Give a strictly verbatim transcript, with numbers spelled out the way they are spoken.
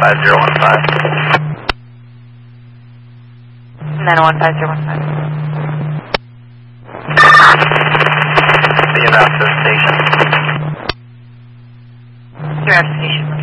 five zero one five. nine one five zero one five. See you about to the station. You're at the station.